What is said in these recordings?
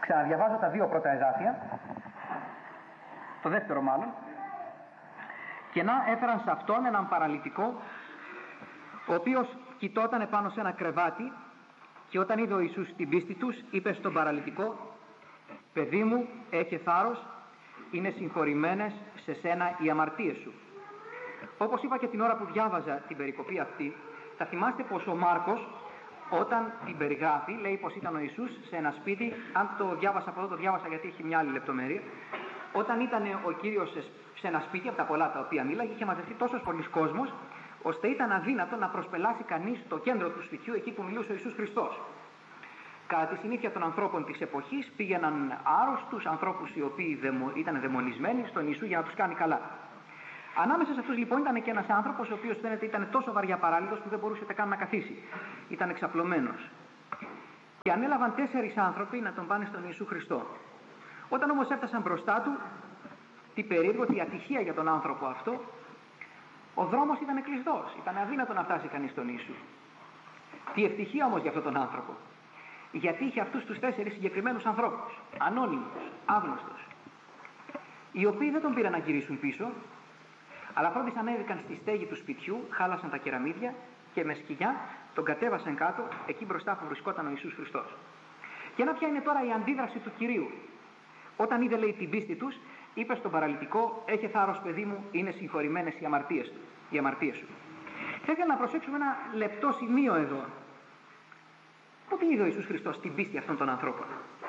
Ξαναδιαβάζω τα δύο πρώτα εδάφια, το δεύτερο μάλλον. Και να έφεραν σε αυτόν έναν παραλυτικό, ο οποίος κοιτόταν επάνω σε ένα κρεβάτι, και όταν είδε ο Ιησούς την πίστη τους, είπε στον παραλυτικό: «Παιδί μου, έχε θάρρος, είναι συγχωρημένες σε σένα οι αμαρτίες σου». Όπως είπα και την ώρα που διάβαζα την περικοπή αυτή, θα θυμάστε πως ο Μάρκος, όταν την περιγράφει, λέει πως ήταν ο Ιησούς σε ένα σπίτι. Αν το διάβασα από εδώ, το διάβασα γιατί έχει μια άλλη λεπτομέρεια. Όταν ήταν ο Κύριος σε ένα σπίτι, από τα πολλά τα οποία μίλαγε, είχε μαζευτεί τόσος πολλής κόσμος, ώστε ήταν αδύνατο να προσπελάσει κανείς το κέντρο του σπιτιού, εκεί που μιλούσε ο Ιησούς Χριστός. Κατά τη συνήθεια των ανθρώπων της εποχής, πήγαιναν άρρωστους, ανθρώπους οι οποίοι ήταν δαιμονισμένοι, στον Ιησού για να τους κάνει καλά. Ανάμεσα σε αυτούς λοιπόν ήταν και ένας άνθρωπος, ο οποίος φαίνεται ήταν τόσο βαριά παράλυτος που δεν μπορούσε καν να καθίσει. Ήταν εξαπλωμένος. Και ανέλαβαν 4 άνθρωποι να τον πάνε στον Ιησού Χριστό. Όταν όμως έφτασαν μπροστά του, τι περίεργο, τι ατυχία για τον άνθρωπο αυτό, ο δρόμος ήταν κλειστός. Ήταν αδύνατο να φτάσει κανείς στον Ιησού. Τι ευτυχία όμως για αυτόν τον άνθρωπο. Γιατί είχε αυτούς τους 4 συγκεκριμένους ανθρώπους, ανώνυμους, άγνωστους, οι οποίοι δεν τον πήραν να γυρίσουν πίσω, αλλά πρώτης ανέβηκαν στη στέγη του σπιτιού, χάλασαν τα κεραμίδια και με σκοινιά τον κατέβασαν κάτω, εκεί μπροστά που βρισκόταν ο Ιησούς Χριστός. Και να ποια είναι τώρα η αντίδραση του Κυρίου. Όταν είδε, λέει, την πίστη τους, είπε στον παραλυτικό: «Έχε θάρρος, παιδί μου, είναι συγχωρημένες οι αμαρτίες σου». Θα ήθελα να προσέξουμε ένα λεπτό σημείο εδώ. Πότε είδε ο Ιησούς Χριστός την πίστη αυτών των ανθρώπων?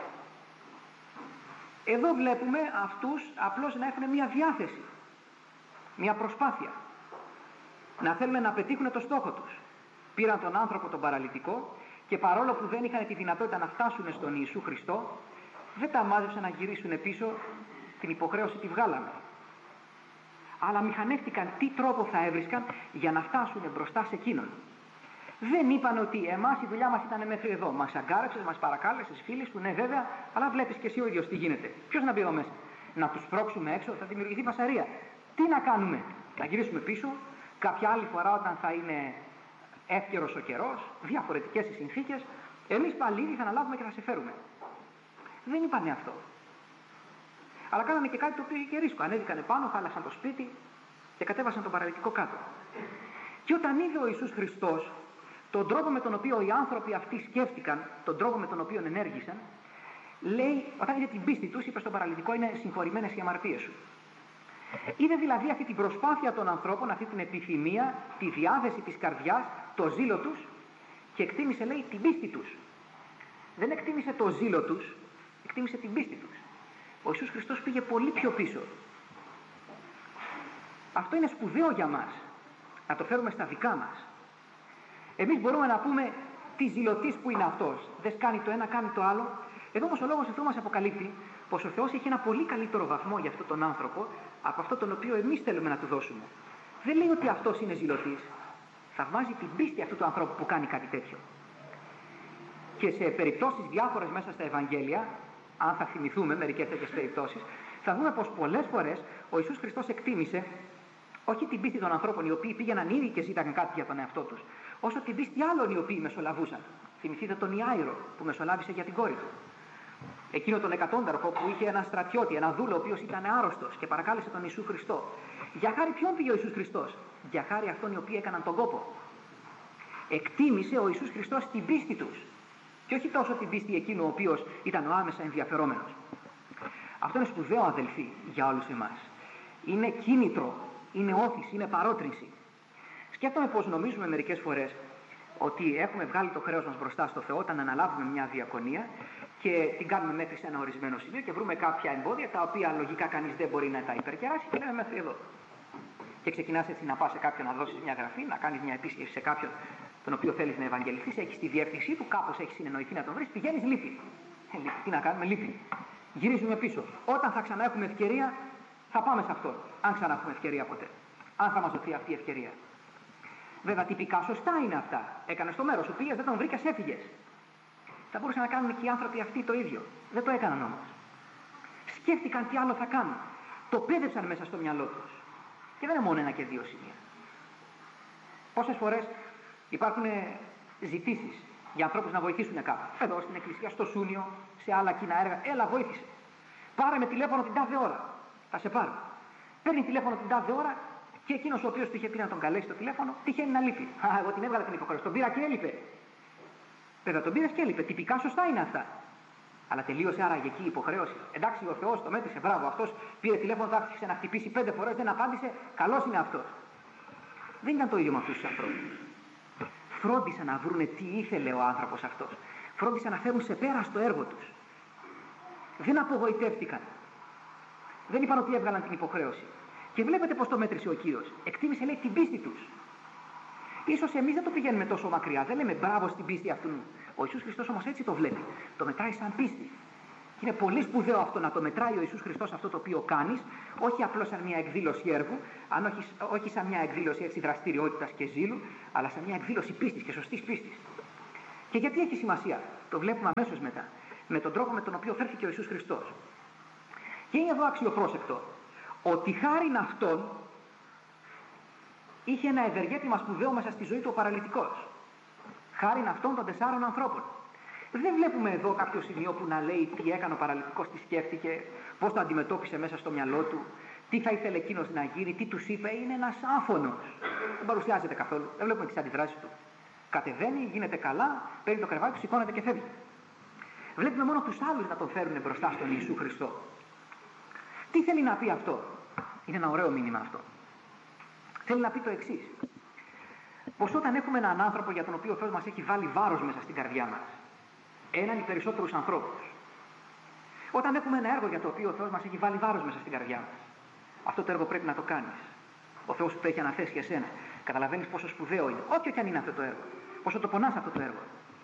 Εδώ βλέπουμε αυτούς απλώς να έχουν μια διάθεση, μια προσπάθεια, να θέλουν να πετύχουν το στόχο τους. Πήραν τον άνθρωπο τον παραλυτικό και παρόλο που δεν είχαν τη δυνατότητα να φτάσουν στον Ιησού Χριστό, δεν τα μάζεψαν να γυρίσουν πίσω, την υποχρέωση τη βγάλαμε. Αλλά μηχανεύτηκαν τι τρόπο θα έβρισκαν για να φτάσουν μπροστά σε εκείνον. Δεν είπαν ότι εμάς η δουλειά μας ήταν μέχρι εδώ. Μας αγκάρεψες, μας παρακάλεσες, φίλοι σου, ναι βέβαια, αλλά βλέπεις και εσύ ο ίδιος τι γίνεται. Ποιος να μπει εδώ μέσα? Να τους πρόξουμε έξω, θα δημιουργηθεί φασαρία. Τι να κάνουμε? Να γυρίσουμε πίσω, κάποια άλλη φορά όταν θα είναι εύκαιρος ο καιρός, διαφορετικές οι συνθήκες, εμείς πάλι ήδη θα αναλάβουμε και θα σε φέρουμε. Δεν είπανε αυτό. Αλλά κάνανε και κάτι το οποίο είχε και ρίσκο. Ανέβηκαν επάνω, χάλασαν το σπίτι και κατέβασαν τον παραλυτικό κάτω. Και όταν είδε ο Ιησούς Χριστός τον τρόπο με τον οποίο οι άνθρωποι αυτοί σκέφτηκαν, τον τρόπο με τον οποίο ενέργησαν, λέει, όταν είδε την πίστη τους, είπε στον παραλυτικό: «Είναι συγχωρημένες οι αμαρτίες σου». Είδε δηλαδή αυτή την προσπάθεια των ανθρώπων, αυτή την επιθυμία, τη διάθεση της καρδιάς, το ζήλο τους, και εκτίμησε, λέει, την πίστη τους. Δεν εκτίμησε το ζήλο τους, εκτίμησε την πίστη τους. Ο Ιησούς Χριστός πήγε πολύ πιο πίσω. Αυτό είναι σπουδαίο για μας, να το φέρουμε στα δικά μας. Εμείς μπορούμε να πούμε τι ζηλωτής που είναι αυτός, δεν κάνει το ένα, κάνει το άλλο. Εδώ όμως ο λόγος αυτό μας αποκαλύπτει πως ο Θεός έχει ένα πολύ καλύτερο βαθμό για αυτόν τον άνθρωπο από αυτό τον οποίο εμείς θέλουμε να του δώσουμε. Δεν λέει ότι αυτός είναι ζηλωτής. Θαυμάζει την πίστη αυτού του ανθρώπου που κάνει κάτι τέτοιο. Και σε περιπτώσεις διάφορες μέσα στα Ευαγγέλια, αν θα θυμηθούμε μερικές τέτοιες περιπτώσεις, θα δούμε πως πολλές φορές ο Ιησούς Χριστός εκτίμησε όχι την πίστη των ανθρώπων οι οποίοι πήγαιναν ήδη και ζήταγαν κάτι για τον εαυτό τους, όσο την πίστη άλλων οι οποίοι μεσολαβούσαν. Θυμηθείτε τον Ιάηρο που μεσολάβησε για την κόρη του. Εκείνο τον εκατόνταρχο που είχε έναν στρατιώτη, έναν δούλο ο οποίος ήταν άρρωστος και παρακάλεσε τον Ιησού Χριστό. Για χάρη ποιον πήγε ο Ιησούς Χριστός? Για χάρη αυτών οι οποίοι έκαναν τον κόπο. Εκτίμησε ο Ιησούς Χριστός την πίστη τους. Και όχι τόσο την πίστη εκείνου ο οποίος ήταν ο άμεσα ενδιαφερόμενος. Αυτό είναι σπουδαίο, αδελφοί, για όλους εμάς. Είναι κίνητρο, είναι όθηση, είναι παρότρινση. Σκέφτομαι πως νομίζουμε μερικές φορές ότι έχουμε βγάλει το χρέος μας μπροστά στο Θεό όταν αναλάβουμε μια διακονία και την κάνουμε μέχρι σε ένα ορισμένο σημείο και βρούμε κάποια εμπόδια τα οποία λογικά κανείς δεν μπορεί να τα υπερκεράσει και λέμε μέχρι εδώ. Και ξεκινάς έτσι να πας σε κάποιον να δώσεις μια γραφή, να κάνεις μια επίσκεψη σε κάποιον τον οποίο θέλεις να ευαγγελιστείς, έχεις τη διεύθυνσή του, κάπως έχεις συνεννοηθεί να τον βρεις, πηγαίνεις, λείπει. Τι να κάνουμε, λείπει. Γυρίζουμε πίσω. Όταν θα ξανά έχουμε ευκαιρία, θα πάμε σε αυτό. Αν ξανά έχουμε ευκαιρία ποτέ. Αν θα μας δοθεί αυτή η ευκαιρία. Βέβαια, τυπικά σωστά είναι αυτά. Έκανες το μέρος σου, πήγες, δεν τον βρήκες, έφυγες. Θα μπορούσαν να κάνουν και οι άνθρωποι αυτοί το ίδιο. Δεν το έκαναν όμως. Σκέφτηκαν τι άλλο θα κάνουν. Το πέδεψαν μέσα στο μυαλό τους. Και δεν είναι μόνο ένα και δύο σημεία. Πόσες φορές υπάρχουν ζητήσεις για ανθρώπους να βοηθήσουν κάπου. Εδώ στην εκκλησία, στο Σούνιο, σε άλλα κοινά έργα. Έλα, βοήθησε. Πάρε με τηλέφωνο την τάδε ώρα. Θα σε πάρω. Παίρνει τηλέφωνο την τάδε ώρα και εκείνος ο οποίος του είχε πει να τον καλέσει το τηλέφωνο, τυχαίνει να λείπει. Α, εγώ την έβγαλα την υποχρέωση. Τον πήρα και έλειπε. Βέβαια, τον πήρε και έλειπε. Τυπικά σωστά είναι αυτά. Αλλά τελείωσε άραγε εκεί η υποχρέωση. Εντάξει, ο Θεός το μέτρησε. Μπράβο, αυτός πήρε τηλέφωνο, το άφησε να χτυπήσει 5 φορές, δεν απάντησε. Καλός είναι αυτός. Δεν ήταν το ίδιο με αυτούς τους ανθρώπους. Φρόντισαν να βρούνε τι ήθελε ο άνθρωπος αυτός. Φρόντισαν να φέρουν σε πέρα στο έργο τους. Δεν απογοητεύτηκαν. Δεν είπαν ότι έβγαλαν την υποχρέωση. Και βλέπετε πώς το μέτρησε ο Κύριος. Εκτίμησε, λέει, την πίστη τους. Ίσως εμείς δεν το πηγαίνουμε τόσο μακριά. Δεν λέμε μπράβο στην πίστη αυτού. Ο Ιησούς Χριστός όμως έτσι το βλέπει. Το μετράει σαν πίστη. Και είναι πολύ σπουδαίο αυτό να το μετράει ο Ιησούς Χριστός αυτό το οποίο κάνεις, όχι απλώς σαν μια εκδήλωση έργου, όχι σαν μια εκδήλωση έτσι δραστηριότητας και ζήλου, αλλά σαν μια εκδήλωση πίστης και σωστής πίστης. Και γιατί έχει σημασία, το βλέπουμε αμέσως μετά, με τον τρόπο με τον οποίο φέρθηκε ο Ιησούς Χριστός. Και είναι εδώ αξιοπρόσεκτο ότι χάριν αυτόν είχε ένα ευεργέτημα σπουδαίο μέσα στη ζωή του ο παραλυτικός. Χάριν αυτών των 4 ανθρώπων. Δεν βλέπουμε εδώ κάποιο σημείο που να λέει τι έκανε ο παραλυτικός, τι σκέφτηκε, πώς το αντιμετώπισε μέσα στο μυαλό του, τι θα ήθελε εκείνος να γίνει, τι τους είπε. Είναι ένας άφωνος. Δεν παρουσιάζεται καθόλου. Δεν βλέπουμε τις αντιδράσεις του. Κατεβαίνει, γίνεται καλά, παίρνει το κρεβάτι του, σηκώνεται και φεύγει. Βλέπουμε μόνο τους άλλους να τον φέρουν μπροστά στον Ιησού Χριστό. Τι θέλει να πει αυτό? Είναι ένα ωραίο μήνυμα αυτό. Θέλει να πει το εξής. Πως όταν έχουμε έναν άνθρωπο για τον οποίο ο Θεός μας έχει βάλει βάρος μέσα στην καρδιά μας, έναν ή περισσότερους ανθρώπους, όταν έχουμε ένα έργο για το οποίο ο Θεός μας έχει βάλει βάρος μέσα στην καρδιά μας, αυτό το έργο πρέπει να το κάνεις. Ο Θεός που το έχει αναθέσει εσένα. Καταλαβαίνεις πόσο σπουδαίο είναι. Όποιο και αν είναι αυτό το έργο. Πόσο το πονάς αυτό το έργο.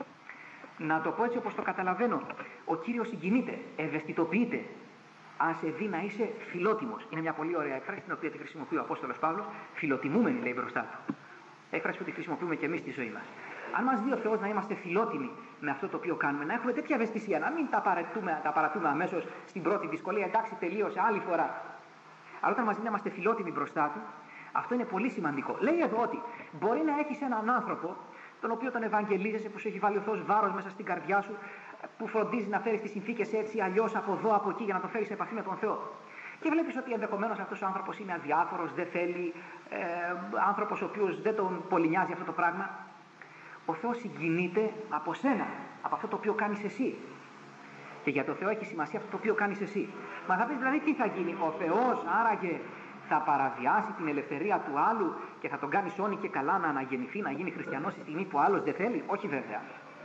Να το πω έτσι όπως το καταλαβαίνω. Ο Κύριος συγκινείται, ευαισθητοποιείται. Αν σε δει να είσαι φιλότιμος. Είναι μια πολύ ωραία έκφραση την οποία τη χρησιμοποιεί ο Απόστολος Παύλος. Φιλοτιμούμενοι λέει μπροστά του. Έκφραση που τη χρησιμοποιούμε και εμείς στη ζωή μας. Αν μας δει ο Θεός να είμαστε φιλότιμοι με αυτό το οποίο κάνουμε, να έχουμε τέτοια ευαισθησία, να μην τα παρατούμε αμέσως στην πρώτη δυσκολία, εντάξει, τελείωσε, άλλη φορά. Αλλά όταν μας δει να είμαστε φιλότιμοι μπροστά του, αυτό είναι πολύ σημαντικό. Λέει εδώ ότι μπορεί να έχεις έναν άνθρωπο, τον οποίο τον ευαγγελίζεσαι, που σου έχει βάλει ο Θεός βάρος μέσα στην καρδιά σου, που φροντίζει να φέρεις τις συνθήκες έτσι, αλλιώς, από εδώ, από εκεί, για να το φέρεις σε επαφή με τον Θεό. Και βλέπεις ότι ενδεχομένως αυτός ο άνθρωπος είναι αδιάφορος, δεν θέλει, άνθρωπος ο οποίος δεν τον πολύ νοιάζει αυτό το πράγμα. Ο Θεός συγκινείται από σένα, από αυτό το οποίο κάνεις εσύ. Και για το Θεό έχει σημασία αυτό το οποίο κάνεις εσύ. Μα θα πεις δηλαδή τι θα γίνει? Ο Θεός άραγε θα παραβιάσει την ελευθερία του άλλου και θα τον κάνει όνει και καλά να αναγεννηθεί, να γίνει χριστιανός στη στιγμή που ο άλλος δεν θέλει? Όχι βέβαια.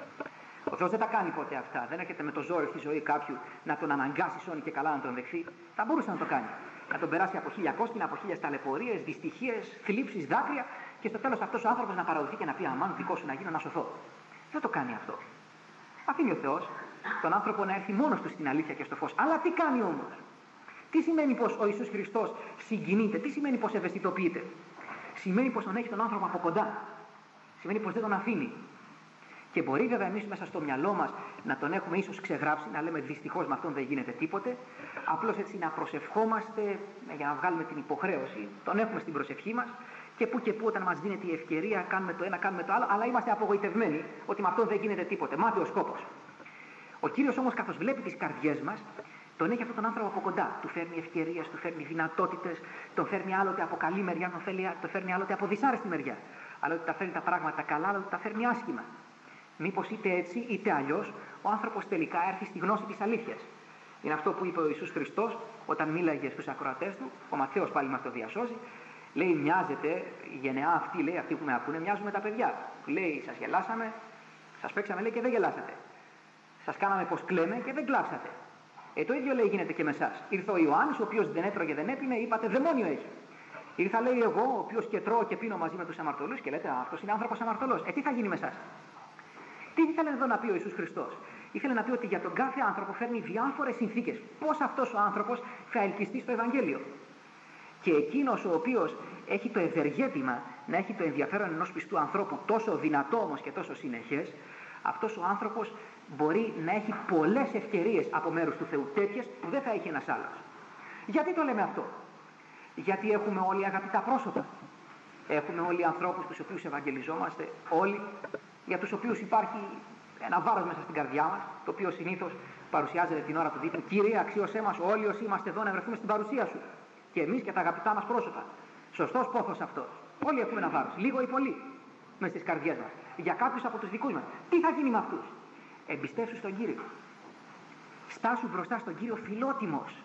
Ο Θεός δεν τα κάνει ποτέ αυτά. Δεν έρχεται με το ζόρι στη ζωή κάποιου να τον αναγκάσει όνει και καλά να τον δεχθεί. Θα μπορούσε να το κάνει. Να τον περάσει από 1000 κόσκινα, από 1000 ταλαιπωρίες, δυστυχίες, θλίψεις, δάκρυα και στο τέλος αυτός ο άνθρωπος να παραδοθεί και να πει αμάν, δικό σου να γίνω, να σωθώ. Δεν το κάνει αυτό. Αφήνει ο Θεός τον άνθρωπο να έρθει μόνος του στην αλήθεια και στο φως. Αλλά τι κάνει όμως? Τι σημαίνει πως ο Ιησούς Χριστός συγκινείται? Τι σημαίνει πως ευαισθητοποιείται? Σημαίνει πως τον έχει τον άνθρωπο από κοντά. Σημαίνει πως δεν τον αφήνει. Και μπορεί βέβαια εμείς μέσα στο μυαλό μας να τον έχουμε ίσως ξεγράψει, να λέμε δυστυχώς με αυτόν δεν γίνεται τίποτε. Απλώς έτσι να προσευχόμαστε για να βγάλουμε την υποχρέωση. Τον έχουμε στην προσευχή μας και που όταν μας δίνεται η ευκαιρία κάνουμε το ένα, κάνουμε το άλλο, αλλά είμαστε απογοητευμένοι ότι με αυτόν δεν γίνεται τίποτε. Μάταιος σκόπος. Ο Κύριος όμως, καθώς βλέπει τις καρδιές μας, τον έχει αυτόν τον άνθρωπο από κοντά. Του φέρνει ευκαιρίες, του φέρνει δυνατότητες, τον φέρνει άλλοτε από καλή μεριά, τον φέρνει άλλοτε από δυσάρεστη μεριά. Άλλοτε τα φέρνει τα πράγματα καλά, άλλοτε τα φέρνει άσχημα. Μήπως είτε έτσι είτε αλλιώς ο άνθρωπος τελικά έρθει στη γνώση της αλήθειας. Είναι αυτό που είπε ο Ιησούς Χριστός όταν μίλαγε στους ακροατές του. Ο Ματθαίος πάλι μας το διασώζει. Λέει, μοιάζεται, η γενεά αυτή, λέει, αυτοί που με ακούνε, μοιάζουν με τα παιδιά. Λέει, σας γελάσαμε, σας παίξαμε, λέει, και δεν γελάσατε. Σας κάναμε πως κλαίμε και δεν κλάψατε. Το ίδιο λέει γίνεται και με εσάς. Ήρθε ο Ιωάννης, ο οποίος δεν έτρωγε, δεν έπινε, είπατε δαιμόνιο έχει. Ήρθα, λέει, εγώ, ο οποίος και τρώω και πίνω μαζί με τους αμαρτωλούς και λέτε, αυτός είναι άνθρωπος αμαρτωλός. Τι θα γίνει με εσάς? Τι ήθελε εδώ να πει ο Ιησούς Χριστός? Ήθελε να πει ότι για τον κάθε άνθρωπο φέρνει διάφορες συνθήκες. Πώς αυτός ο άνθρωπος θα ελκυστεί στο Ευαγγέλιο. Και εκείνος ο οποίος έχει το ευεργέτημα να έχει το ενδιαφέρον ενός πιστού ανθρώπου, τόσο δυνατό όμως και τόσο συνεχές, αυτός ο άνθρωπος μπορεί να έχει πολλές ευκαιρίες από μέρους του Θεού, τέτοιες που δεν θα έχει ένας άλλος. Γιατί το λέμε αυτό? Γιατί έχουμε όλοι αγαπητά πρόσωπα. Έχουμε όλοι ανθρώπους τους οποίους ευαγγελιζόμαστε, όλοι για τους οποίους υπάρχει ένα βάρος μέσα στην καρδιά μας, το οποίο συνήθως παρουσιάζεται την ώρα του δείπνου. Κύριε, αξίωσέ μας όλοι όσοι είμαστε εδώ να βρεθούμε στην παρουσία σου. Και εμείς και τα αγαπητά μας πρόσωπα. Σωστός πόθος αυτός. Όλοι έχουμε ένα βάρος, λίγο ή πολύ, μες στις καρδιές μας. Για κάποιους από τους δικούς μας. Τι θα γίνει με αυτούς? Εμπιστεύσου στον Κύριο. Στάσου μπροστά στον Κύριο φιλότιμος.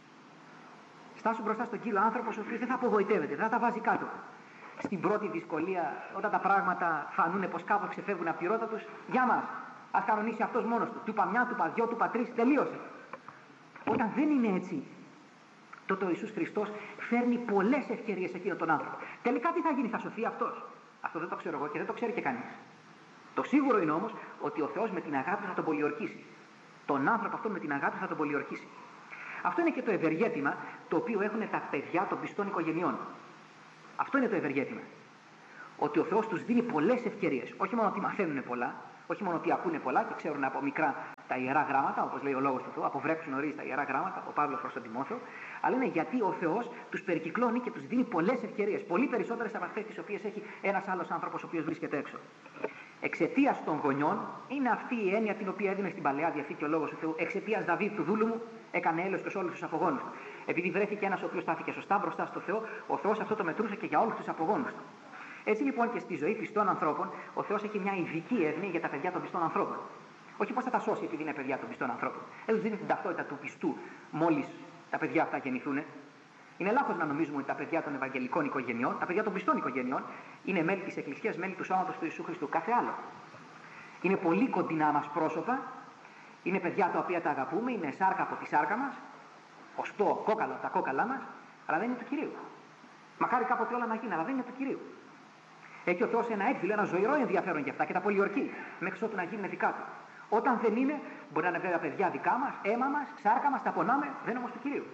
Στάσου μπροστά στον Κύριο άνθρωπος ο οποίος δεν θα απογοητεύεται, δεν θα τα βάζει κάτω. Στην πρώτη δυσκολία, όταν τα πράγματα φανούν πως κάπου ξεφεύγουν από τη ρότα τους, για μας, ας κανονίσει αυτός μόνος του. Του είπα μια, του είπα δυο, του είπα τρεις, τελείωσε. Όταν δεν είναι έτσι, τότε ο Ιησούς Χριστός φέρνει πολλές ευκαιρίες σε εκείνον τον άνθρωπο. Τελικά τι θα γίνει, θα σωθεί αυτός? Αυτό δεν το ξέρω εγώ και δεν το ξέρει και κανείς. Το σίγουρο είναι όμως ότι ο Θεός με την αγάπη θα τον πολιορκήσει. Τον άνθρωπο αυτόν με την αγάπη θα τον πολιορκήσει. Αυτό είναι και το ευεργέτημα το οποίο έχουν τα παιδιά των πιστών οικογενειών. Αυτό είναι το ευεργέτημα. Ότι ο Θεός τους δίνει πολλές ευκαιρίες. Όχι μόνο ότι μαθαίνουν πολλά, όχι μόνο ότι ακούνε πολλά και ξέρουν από μικρά τα ιερά γράμματα, όπως λέει ο λόγος του Θεού, αποβρέξουν νωρίς τα ιερά γράμματα, ο Παύλος προς τον Τιμόθεο, αλλά είναι γιατί ο Θεός τους περικυκλώνει και τους δίνει πολλές ευκαιρίες. Πολύ περισσότερες από αυτές τις οποίες έχει ένας άλλος άνθρωπος ο οποίος βρίσκεται έξω. Εξαιτίας των γονιών είναι αυτή η έννοια την οποία έδινε στην Παλαιά Διαθήκη ο λόγος του Θεού. Εξαιτίας Δαβίδ του δούλου μου έκανε έλεος και σε όλους τους απογόνους του. Επειδή βρέθηκε ένας ο οποίος στάθηκε σωστά μπροστά στο Θεό, ο Θεός αυτό το μετρούσε και για όλους τους απογόνους του. Έτσι λοιπόν και στη ζωή πιστών ανθρώπων, ο Θεός έχει μια ειδική εύνοια για τα παιδιά των πιστών ανθρώπων. Όχι πως θα τα σώσει επειδή είναι παιδιά των πιστών ανθρώπων. Δεν τους δίνει την ταυτότητα του πιστού μόλις τα παιδιά αυτά γεννηθούν. Είναι λάθος να νομίζουμε ότι τα παιδιά των Ευαγγελικών οικογενειών, τα παιδιά των πιστών οικογενειών, είναι μέλη της Εκκλησίας, μέλη του σώματος του Ιησού Χριστού. Κάθε άλλο. Είναι πολύ κοντινά μας πρόσωπα, είναι παιδιά τα οποία τα αγαπούμε, είναι σάρκα από τη σάρκα μας, οστό, κόκαλο από τα κόκαλά μας, αλλά δεν είναι του Κυρίου. Μακάρι κάποτε όλα να γίνει, αλλά δεν είναι του Κυρίου. Έχει ο Θεός ένα έκδηλο, ένα ζωηρό ενδιαφέρον για αυτά και τα πολιορκεί, μέχρι ότου να γίνουν δικά του. Όταν δεν είναι, μπορεί να είναι βέβαια παιδιά δικά μας, αίμα μας, σάρκα μας, τα πονάμε, δεν είναι όμως του Κυρίου.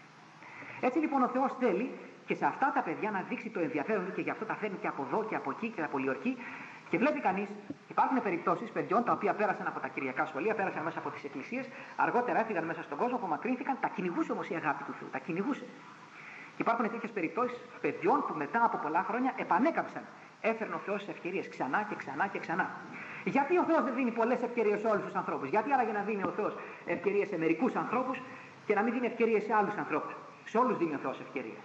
Έτσι λοιπόν ο Θεός θέλει και σε αυτά τα παιδιά να δείξει το ενδιαφέρον του και γι' αυτό τα φέρνει και από εδώ και από εκεί και τα πολιορκεί. Και βλέπει κανείς, υπάρχουν περιπτώσεις παιδιών τα οποία πέρασαν από τα κυριακά σχολεία, πέρασαν μέσα από τις εκκλησίες, αργότερα έφυγαν μέσα στον κόσμο, απομακρύνθηκαν, τα κυνηγούσε όμως η αγάπη του Θεού, τα κυνηγούσε. Υπάρχουν τέτοιες περιπτώσεις παιδιών που μετά από πολλά χρόνια επανέκαμψαν. Έφερνε ο Θεός ευκαιρίες ξανά και ξανά και ξανά. Γιατί ο Θεός δεν δίνει πολλές ευκαιρίες σε όλους τους ανθρώπους? Γιατί άραγε να δίνει ο Θεός ευκαιρίες σε μερικούς ανθρώπους και να μην δίνει ευκαιρίες σε άλλους ανθρώπους? Σε όλους δίνει ο Θεός ευκαιρίες.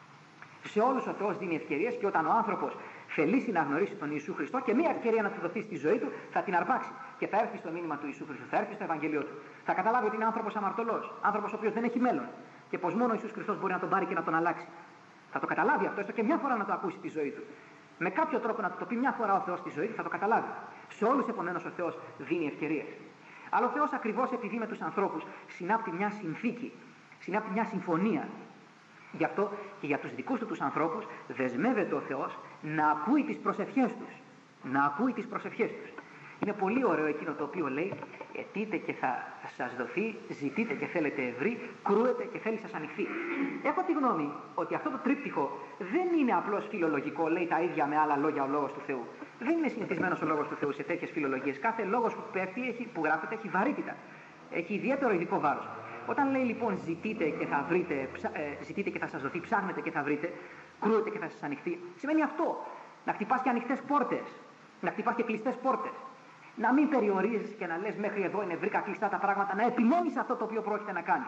Σε όλους ο Θεός δίνει ευκαιρίες και όταν ο άνθρωπος θελήσει να γνωρίσει τον Ιησού Χριστό και μία ευκαιρία να του δοθεί στη ζωή του, θα την αρπάξει και θα έρθει στο μήνυμα του Ιησού Χριστού, θα έρθει στο Ευαγγέλιο του. Θα καταλάβει ότι είναι άνθρωπος αμαρτωλός, άνθρωπος ο οποίος δεν έχει μέλλον και πως μόνο ο Ιησούς Χριστός μπορεί να τον πάρει και να τον αλλάξει. Θα το καταλάβει αυτό, έστω και μια φορά να το ακούσει τη ζωή του. Με κάποιο τρόπο να του το πει μια φορά ο Θεός στη ζωή του, θα το καταλάβει. Σε όλους επομένως ο Θεός δίνει ευκαιρίες. Αλλά ο Θεός ακριβώς επειδή με τους ανθρώπους συνάπτει μια συνθήκη, συνάπτει μια συμφωνία. Γι' αυτό και για τους δικούς του τους ανθρώπους δεσμεύεται ο Θεός να ακούει τις προσευχές τους. Να ακούει τις προσευχές τους. Είναι πολύ ωραίο εκείνο το οποίο λέει: αιτείτε και θα σας δοθεί, ζητείτε και θέλετε ευρύ, κρούετε και θέλει σας ανοιχθεί. Έχω τη γνώμη ότι αυτό το τρίπτυχο δεν είναι απλώς φιλολογικό, λέει τα ίδια με άλλα λόγια ο λόγος του Θεού. Δεν είναι συνηθισμένος ο λόγος του Θεού σε τέτοιες φιλολογίες. Κάθε λόγος που πέφτει, που γράφεται, έχει βαρύτητα. Έχει ιδιαίτερο ειδικό βάρος. Όταν λέει λοιπόν ζητείτε και θα βρείτε, ζητείτε και θα σας δοθεί, ψάχνετε και θα βρείτε, κρούετε και θα σας ανοιχθεί, σημαίνει αυτό. Να χτυπάς και ανοιχτές πόρτες, να χτυπάς και κλειστές πόρτες. Να μην περιορίζεις και να λες μέχρι εδώ είναι βρήκα κλειστά τα πράγματα, να επιμένεις αυτό το οποίο πρόκειται να κάνεις.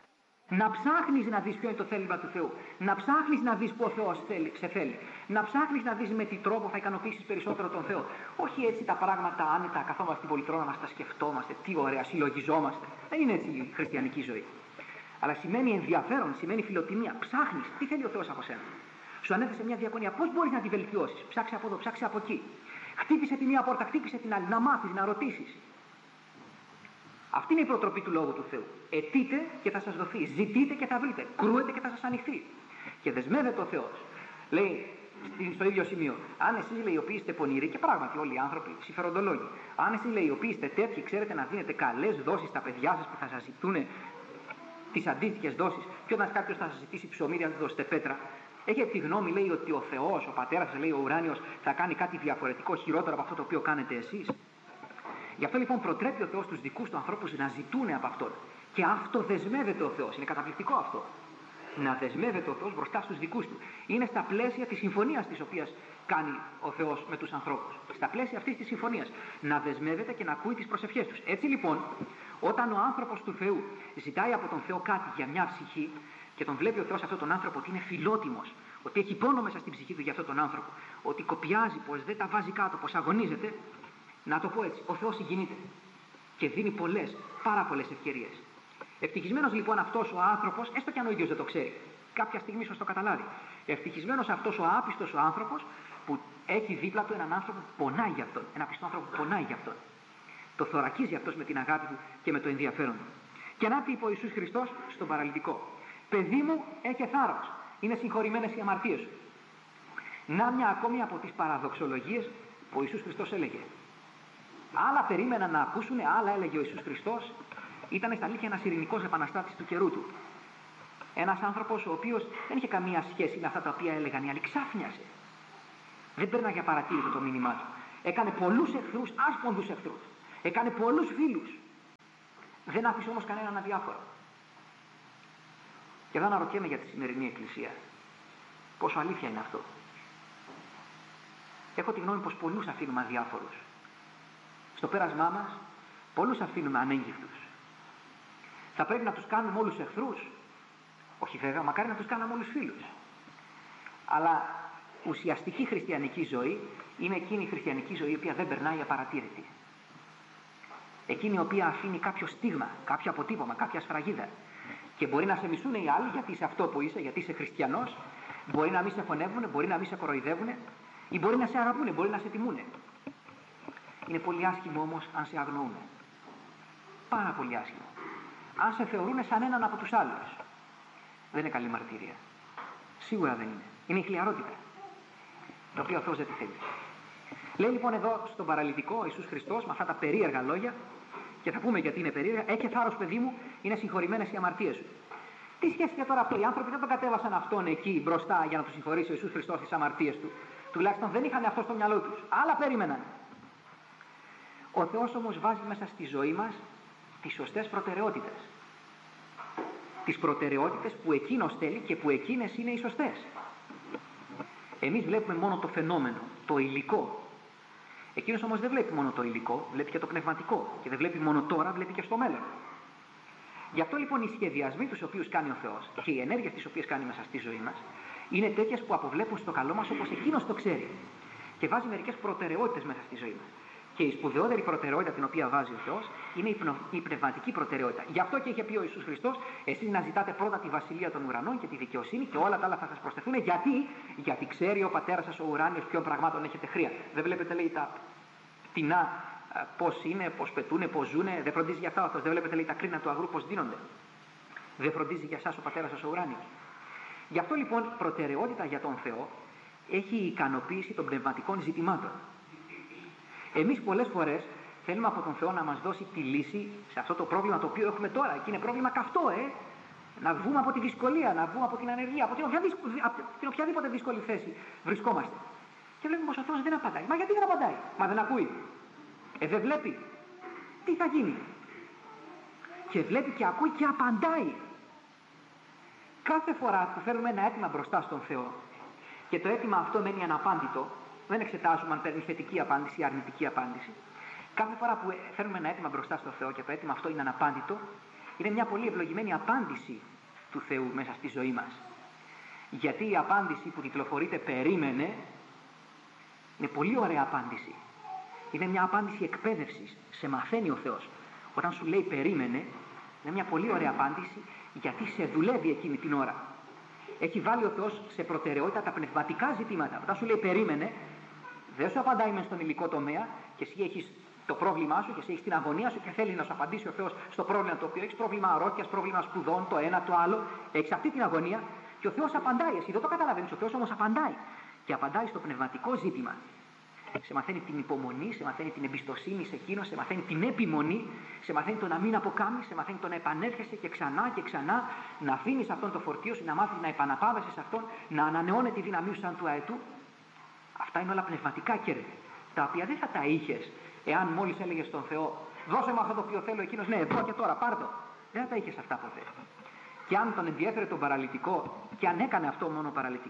Να ψάχνεις να δεις ποιο είναι το θέλημα του Θεού. Να ψάχνεις να δεις πού ο Θεός σε θέλει. Να ψάχνεις να δεις με τι τρόπο θα ικανοποιήσεις περισσότερο τον Θεό. Όχι έτσι τα πράγματα άνετα, καθόμαστε στην πολυτρόνα μας, τα σκεφτόμαστε, τι ωραία, συλλογιζόμαστε. Δεν είναι έτσι η χριστιανική ζωή. Αλλά σημαίνει ενδιαφέρον, σημαίνει φιλοτιμία. Ψάχνεις τι θέλει ο Θεός από σένα. Σου ανέθεσε μια διακονία, πώς μπορείς να τη βελτιώσεις. Ψάξε από εδώ, ψάξε από εκεί. Χτύπησε τη μία πόρτα, χτύπησε την άλλη. Να μάθεις, να ρωτήσεις. Αυτή είναι η προτροπή του Λόγου του Θεού. Αιτείτε και θα σας δοθεί. Ζητείτε και θα βρείτε. Κρούετε και θα σας ανοιχθεί. Και δεσμεύεται ο Θεός. Λέει στο ίδιο σημείο: αν εσείς λέει οι οποίοι είστε πονηροί, και πράγματι όλοι οι άνθρωποι συμφεροντολόγοι, αν εσείς λέει οι οποίοι είστε τέτοιοι, ξέρετε να δίνετε καλές δόσεις στα παιδιά σας που θα σας ζητούν τις αντίστοιχες δόσεις, και όταν κάποιος θα σας ζητήσει ψωμί, να του δώσετε πέτρα. Έχετε τη γνώμη, λέει, ότι ο Θεός, ο Πατέρας, λέει, ο ουράνιος, θα κάνει κάτι διαφορετικό, χειρότερο από αυτό το οποίο κάνετε εσείς? Γι' αυτό λοιπόν προτρέπει ο Θεός τους δικούς του ανθρώπους να ζητούν από Αυτόν. Και αυτό δεσμεύεται ο Θεός. Είναι καταπληκτικό αυτό. Να δεσμεύεται ο Θεός μπροστά στους δικούς του. Είναι στα πλαίσια της συμφωνίας της οποίας κάνει ο Θεός με τους ανθρώπους. Στα πλαίσια αυτής της συμφωνίας. Να δεσμεύεται και να ακούει τις προσευχές τους. Έτσι λοιπόν, όταν ο άνθρωπος του Θεού ζητάει από τον Θεό κάτι για μια ψυχή και τον βλέπει ο Θεός αυτόν τον άνθρωπο ότι είναι φιλότιμος, ότι έχει πόνο μέσα στην ψυχή του για αυτόν τον άνθρωπο, ότι κοπιάζει, πως δεν τα βάζει κάτω, πως αγωνίζεται, να το πω έτσι, ο Θεός συγκινείται και δίνει πάρα πολλές ευκαιρίες. Ευτυχισμένος λοιπόν αυτός ο άνθρωπος, έστω κι αν ο ίδιος δεν το ξέρει, κάποια στιγμή ίσως το καταλάβει. Ευτυχισμένος αυτός ο άπιστος ο άνθρωπος που έχει δίπλα του έναν άνθρωπο που πονάει για αυτόν, έναν πιστό άνθρωπο που πονάει για αυτόν. Το θωρακίζει αυτός με την αγάπη του και με το ενδιαφέρον του. Και να πει ο Ιησούς Χριστός στον παραλυτικό: «Παιδί μου, έχε θάρρος, είναι συγχωρημένες οι αμαρτίες σου». Να μια ακόμη από τις παραδοξολογίες που ο Ιησούς Χριστός έλεγε. Άλλα περίμεναν να ακούσουν, άλλα έλεγε ο Ιησούς Χριστός. Ήταν στα αλήθεια ένας ειρηνικός επαναστάτης του καιρού του. Ένας άνθρωπος ο οποίος δεν είχε καμία σχέση με αυτά τα οποία έλεγαν οι άλλοι, ξάφνιασε. Δεν πέρναγε απαρατήρητο το μήνυμά του. Έκανε πολλούς εχθρούς, άσπονδους εχθρούς. Έκανε πολλούς φίλους. Δεν άφησε όμως κανέναν αδιάφορο. Και εδώ αναρωτιέμαι για τη σημερινή Εκκλησία. Πόσο αλήθεια είναι αυτό. Έχω τη γνώμη πως πολλούς αφήνουμε αδιάφορους. Στο πέρασμά μας, πολλούς αφήνουμε ανέγγιχτους. Θα πρέπει να τους κάνουμε όλους εχθρούς. Όχι βέβαια, μακάρι να τους κάνουμε όλους φίλους. Αλλά ουσιαστική χριστιανική ζωή είναι εκείνη η χριστιανική ζωή η οποία δεν περνάει απαρατήρητη. Εκείνη η οποία αφήνει κάποιο στίγμα, κάποιο αποτύπωμα, κάποια σφραγίδα. Και μπορεί να σε μισούν οι άλλοι γιατί είσαι αυτό που είσαι, γιατί είσαι χριστιανός. Μπορεί να μην σε φωνεύουν, μπορεί να μην σε κοροϊδεύουν, ή μπορεί να σε αγαπούν, μπορεί να σε τιμούν. Είναι πολύ άσχημο όμως αν σε αγνοούν. Πάρα πολύ άσχημο. Αν σε θεωρούν σαν έναν από τους άλλους. Δεν είναι καλή μαρτυρία. Σίγουρα δεν είναι. Είναι η χλιαρότητα. Το οποίο ο Θεός δεν τη θέλει. Λέει λοιπόν εδώ στον παραλυτικό ο Ιησούς Χριστός με αυτά τα περίεργα λόγια, και θα πούμε γιατί είναι περίεργα: «Έχε θάρρος, παιδί μου, είναι συγχωρημένες οι αμαρτίες σου». Τι σχέση και τώρα αυτό? Οι άνθρωποι δεν τον κατέβασαν αυτόν εκεί μπροστά για να του συγχωρήσει ο Ιησούς Χριστός τις αμαρτίες του. Τουλάχιστον δεν είχαν αυτό στο μυαλό τους. Άλλα περίμεναν. Ο Θεός όμως βάζει μέσα στη ζωή μας τις σωστές προτεραιότητες. Τις προτεραιότητες που εκείνος θέλει και που εκείνες είναι οι σωστές. Εμείς βλέπουμε μόνο το φαινόμενο, το υλικό. Εκείνος όμως δεν βλέπει μόνο το υλικό, βλέπει και το πνευματικό. Και δεν βλέπει μόνο τώρα, βλέπει και στο μέλλον. Γι' αυτό λοιπόν οι σχεδιασμοί τους οποίους κάνει ο Θεός και οι ενέργειες τις οποίες κάνει μέσα στη ζωή μας είναι τέτοιες που αποβλέπουν στο καλό μας όπως εκείνος το ξέρει. Και βάζει μερικές προτεραιότητες μέσα στη ζωή μας. Και η σπουδαιότερη προτεραιότητα την οποία βάζει ο Θεός είναι η πνευματική προτεραιότητα. Γι' αυτό και είχε πει ο Ιησούς Χριστός: «Εσείς να ζητάτε πρώτα τη βασιλεία των ουρανών και τη δικαιοσύνη και όλα τα άλλα θα σας προσθεθούν». Γιατί ξέρει ο Πατέρας σας ο ουράνιος ποιων πραγμάτων έχετε χρία. Δεν βλέπετε, λέει, τα πτηνά πώς είναι, πώς πετούνε, πώς ζούνε. Δεν φροντίζει για αυτά αυτός. Δεν βλέπετε, λέει, τα κρίνα του αγρού πώς δίνονται. Δεν φροντίζει για εσάς ο Πατέρας σας ο ουράνιος. Γι' αυτό λοιπόν προτεραιότητα για τον Θεό έχει η ικανοποίηση των πνευματικών ζητημάτων. Εμείς πολλές φορές θέλουμε από τον Θεό να μας δώσει τη λύση σε αυτό το πρόβλημα το οποίο έχουμε τώρα. Και είναι πρόβλημα καυτό, να βγούμε από τη δυσκολία, να βγούμε από την ανεργία, από την οποιαδήποτε δύσκολη θέση βρισκόμαστε. Και βλέπουμε πως ο Θεός δεν απαντάει. Μα γιατί δεν απαντάει? Μα δεν ακούει. Δεν βλέπει. Τι θα γίνει? Και βλέπει και ακούει και απαντάει. Κάθε φορά που φέρνουμε ένα αίτημα μπροστά στον Θεό και το αίτημα αυτό μένει αναπάντητο, δεν εξετάζουμε αν παίρνει θετική απάντηση ή αρνητική απάντηση. Κάθε φορά που φέρνουμε ένα αίτημα μπροστά στον Θεό και το αίτημα αυτό είναι αναπάντητο, είναι μια πολύ ευλογημένη απάντηση του Θεού μέσα στη ζωή μας. Γιατί η απάντηση που κυκλοφορείται περίμενε είναι πολύ ωραία απάντηση. Είναι μια απάντηση εκπαίδευσης. Σε μαθαίνει ο Θεός. Όταν σου λέει περίμενε, είναι μια πολύ ωραία απάντηση γιατί σε δουλεύει εκείνη την ώρα. Έχει βάλει ο Θεός σε προτεραιότητα τα πνευματικά ζητήματα. Όταν σου λέει περίμενε, δεν σου απαντάει μες στον υλικό τομέα και εσύ έχεις το πρόβλημά σου και εσύ έχεις την αγωνία σου και θέλει να σου απαντήσει ο Θεός στο πρόβλημα το οποίο έχεις, πρόβλημα αρρώστιας, πρόβλημα σπουδών, το ένα, το άλλο. Έχεις αυτή την αγωνία και ο Θεός απαντάει. Εσύ δεν το καταλαβαίνεις, ο Θεός όμως απαντάει. Και απαντάει στο πνευματικό ζήτημα. Σε μαθαίνει την υπομονή, σε μαθαίνει την εμπιστοσύνη σε εκείνο, σε μαθαίνει την επιμονή, σε μαθαίνει το να μην αποκάμεις, σε μαθαίνει το να επανέρχεσαι και ξανά, να αφήνεις αυτόν το φορτίο σου, να μάθεις να επαναπάβεσαι σε αυτόν, να ανανεώνει τη δύναμή σου σαν του αετού. Αυτά είναι όλα πνευματικά κέρδη, τα οποία δεν θα τα είχες εάν μόλις έλεγες στον Θεό: «Δώσε μου αυτό το οποίο θέλω», εκείνος: «Ναι, εδώ και τώρα, πάρ' το». Δεν θα τα είχες αυτά ποτέ. Και αν τον ενδιέφερε τον παραλυτικό, και αν έκανε αυτό μόνο ο παραλυτικός,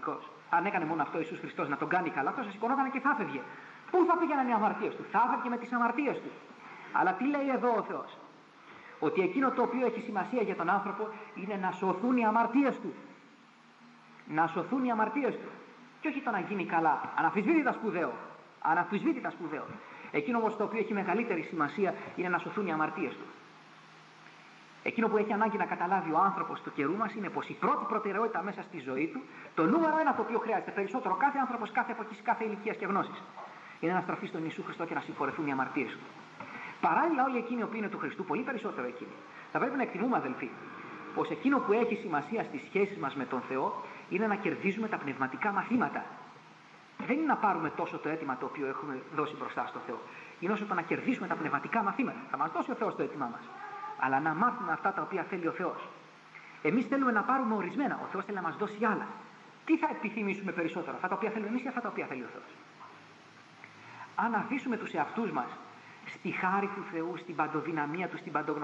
Αν έκανε μόνο αυτό ο Ιησούς Χριστός να τον κάνει καλά, αυτό θα σηκωνόταν και θα έφευγε. Πού θα πήγαιναν οι αμαρτίες του? Θα έφευγε με τις αμαρτίες του. Αλλά τι λέει εδώ ο Θεός? Ότι εκείνο το οποίο έχει σημασία για τον άνθρωπο είναι να σωθούν οι αμαρτίες του. Να σωθούν οι αμαρτίες του. Και όχι το να γίνει καλά. Αναμφισβήτητα σπουδαίο. Αναμφισβήτητα σπουδαίο. Εκείνο όμως το οποίο έχει μεγαλύτερη σημασία είναι να σωθούν οι αμαρτίες του. Εκείνο που έχει ανάγκη να καταλάβει ο άνθρωπος του καιρού μας είναι πως η πρώτη προτεραιότητα μέσα στη ζωή του, το νούμερο ένα το οποίο χρειάζεται περισσότερο κάθε άνθρωπος, κάθε εποχής, κάθε ηλικίας και γνώσης, είναι να στραφεί στον Ιησού Χριστό και να συγχωρεθούν οι αμαρτίες του. Παράλληλα, όλοι εκείνοι που είναι του Χριστού, πολύ περισσότερο εκείνοι, θα πρέπει να εκτιμούμε, αδελφοί, πως εκείνο που έχει σημασία στις σχέσεις μας με τον Θεό είναι να κερδίζουμε τα πνευματικά μαθήματα. Δεν είναι να πάρουμε τόσο το αίτημα το οποίο έχουμε δώσει μπροστά στο Θεό. Είναι όσο το να κερδίσουμε τα πνευματικά μαθήματα. Θα μας δώσει ο Θεός το αίτημά μας. Αλλά να μάθουμε αυτά τα οποία θέλει ο Θεός. Εμείς θέλουμε να πάρουμε ορισμένα. Ο Θεός θέλει να μας δώσει άλλα. Τι θα επιθυμήσουμε περισσότερο, αυτά τα οποία θέλουμε εμείς ή αυτά τα οποία θέλει ο Θεός? Αν αφήσουμε τους εαυτούς μας στη χάρη του Θεού, στην παντοδυναμία του, στην παντογνωσία